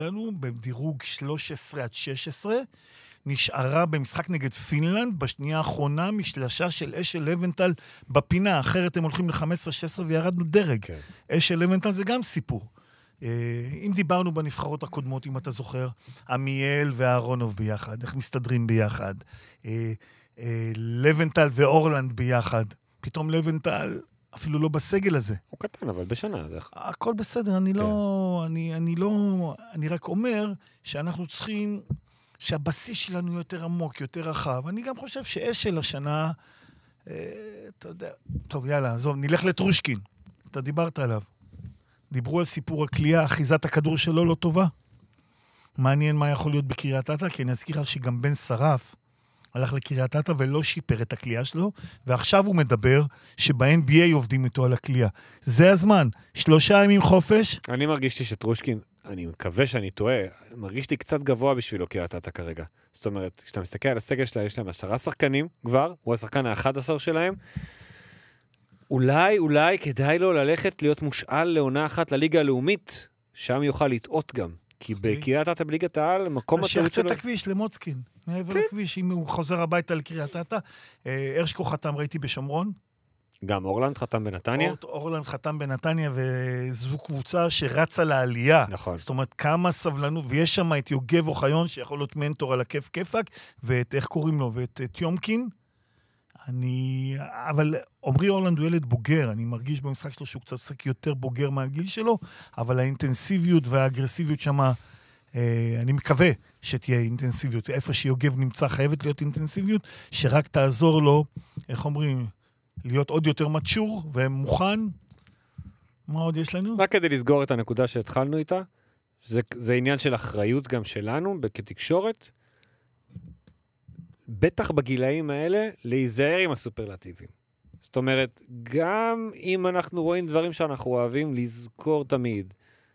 לנו בדירוג 13 עד 16, נשארה במשחק נגד פינלנד, בשנייה האחרונה משלשה של אשל לבנטל בפינה, אחרת הם הולכים ל-15-16 וירדנו דרג. אשל לבנטל זה גם סיפור. אם דיברנו בנבחרות הקודמות, אם אתה זוכר, עמיאל ואהרונוב ביחד, איך מסתדרים ביחד, לבנטל ואורלנד ביחד, פתאום לבנטל אפילו לא בסגל הזה. הוא קטן, אבל בשנה. הכל בסדר, אני רק אומר שאנחנו צריכים שהבסיס שלנו יותר עמוק, יותר רחב. אני גם חושב שאשל השנה, אתה יודע, טוב, יאללה, עזוב, נלך לטרושקין. אתה דיברת עליו. דיברו על סיפור הקליעה, אחיזת הכדור שלו לא טובה. מעניין מה יכול להיות בקריית אתא, כי אני אזכיר שגם בן שרף הלך לקריית אתא ולא שיפר את הקליעה שלו, ועכשיו הוא מדבר שב-NBA עובדים איתו על הקליעה. זה הזמן, 3 ימים חופש. אני מרגישתי שטרושקין, אני מקווה שאני טועה, מרגישתי קצת גבוה בשבילו קריית אתא כרגע. זאת אומרת, כשאתה מסתכל על הסגל שלה, יש להם 10 שחקנים כבר, הוא השחקן ה-11 שלהם, אולי כדאי לו ללכת להיות מושאל לעונה אחת לליגה הלאומית, שם יוכל לטעות גם. כי בקריית אתא בליגת העל, מקום הטעות שלו... שיחצה את הכביש למוצקין. מעבר לכביש, אם הוא חוזר הביתה לקריית אתא. הרשקו חתם, ראיתי בשומרון. גם אורלנד חתם בנתניה. אורלנד חתם בנתניה, וזו קבוצה שרצה לעלייה. נכון. זאת אומרת, כמה סבלנות, ויש שם את יוגב אוחיון, שיכול להיות מנטור על הכיף כיפק, ואת, איך קוראים לו, ואת תיומקין. אבל עומרי אורלנד הוא ילד בוגר, אני מרגיש במשחק שלו שהוא קצת יותר בוגר מהגיל שלו, אבל האינטנסיביות והאגרסיביות שם, אני מקווה שתהיה אינטנסיביות. איפה שיוגב נמצא חייבת להיות אינטנסיביות, שרק תעזור לו, איך אומרים, להיות עוד יותר מצ'ור ומוכן. מה עוד יש לנו? רק כדי לסגור את הנקודה שהתחלנו איתה, זה עניין של אחריות גם שלנו, כתקשורת, בטח בגילאים האלה, להיזהר עם הסופרלטיבים. זאת אומרת, גם אם אנחנו רואים דברים שאנחנו אוהבים, לזכור תמיד.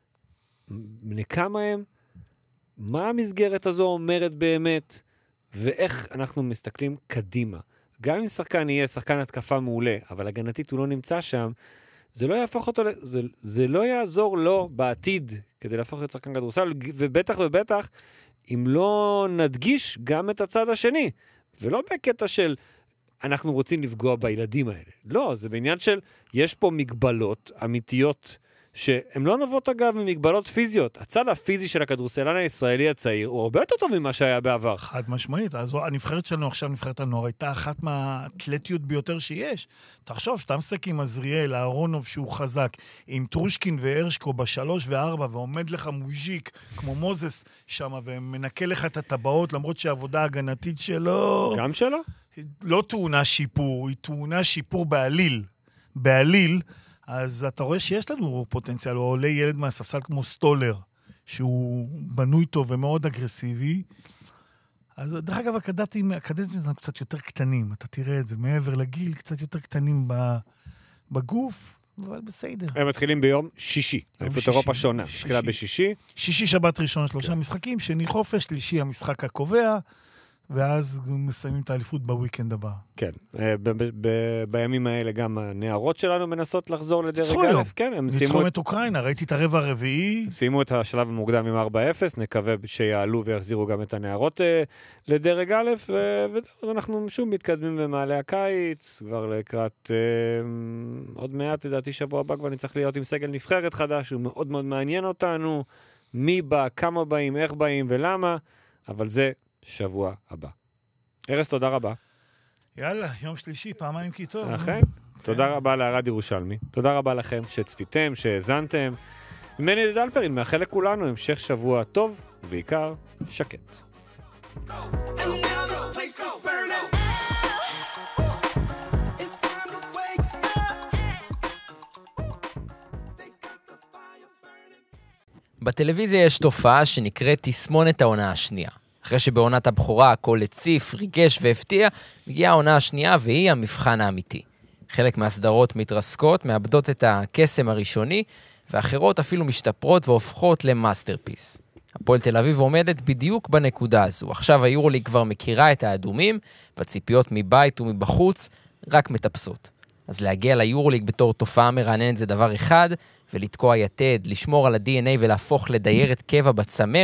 לכמה הם, מה המסגרת הזו אומרת באמת, ואיך אנחנו מסתכלים קדימה. גם אם שחקן יהיה שחקן התקפה מעולה, אבל הגנתית הוא לא נמצא שם, זה לא יהפוך אותו, זה לא יעזור לו בעתיד, כדי להפוך את שחקן כדורסל, ובטח, אם לא נדגיש גם את הצד השני, ולא בקטע של אנחנו רוצים לפגוע בילדים האלה. לא, זה בעניין של יש פה מגבלות אמיתיות, שהן לא נובעות אגב ממגבלות פיזיות. הצד הפיזי של הכדורסלן הישראלי הצעיר הוא הרבה יותר טוב ממה שהיה בעבר. חד משמעית. אז הנבחרת שלנו עכשיו, נבחרת הנוער, הייתה אחת מהאתלטיות ביותר שיש. תחשוב, שאתה מסק עם עזריאל, אהרונוב שהוא חזק, עם טרושקין והרשקו ב3 ו4, ועומד לך מוז'יק כמו מוזס שם, ומנקה לך את הטבעות, למרות שהעבודה ההגנתית שלו... גם שלו? לא טעונה שיפור, היא טעונה שיפור בעליל. בעליל, אז אתה רואה שיש לנו פוטנציאל, הוא עולה ילד מהספסל כמו סטולר, שהוא בנוי טוב ומאוד אגרסיבי. אז דרך אגב, הקדטים הם קצת יותר קטנים, אתה תראה את זה, מעבר לגיל, קצת יותר קטנים בגוף, אבל בסדר. הם מתחילים ביום שישי, אליפות אירופה שונה, מתחילה בשישי. שישי, שבת ראשון, 3 משחקים, שני חופש, שלישי המשחק הקובע, ואז מסיימים את האליפות בוויקנד הבא. כן, בימים האלה גם הנערות שלנו מנסות לחזור לדרג א', כן, הם ניצחו את אוקראינה, ראיתי את הרבע הרביעי. סיימו את השלב המוקדם עם 4-0, נקווה שיעלו ויחזירו גם את הנערות לדרג א', ואנחנו שוב מתקדמים במעלה הקיץ, כבר לקראת עוד מעט, לדעתי שבוע הבא כבר נצטרך להיות עם סגל נבחרת חדש, הוא מאוד מאוד מעניין אותנו, מי בא, כמה באים, איך באים ולמה, אבל זה שבוע הבא. ארז, תודה רבה. יאללה, יום שלישי, פעמיים כי טוב. אכן. תודה רבה לערד ירושלמי. תודה רבה לכם שצפיתם, שהזנתם. ממני דלפרין, מאחל לכולנו המשך שבוע טוב, ובעיקר שקט. בטלוויזיה יש תופעה שנקראת תסמונת העונה השנייה. אחרי שבעונת הבכורה הכל הציף, ריגש והפתיע, מגיעה העונה השנייה והיא המבחן האמיתי. חלק מהסדרות מתרסקות, מאבדות את הקסם הראשוני, ואחרות אפילו משתפרות והופכות למאסטרפיס. הפועל תל אביב עומדת בדיוק בנקודה הזו. עכשיו היורוליג כבר מכירה את האדומים, והציפיות מבית ומבחוץ רק מטפסות. אז להגיע ליורוליג בתור תופעה מרעננת זה דבר אחד, ולתקוע יתד, לשמור על ה-DNA ולהפוך לדיירת קבע בצמרת,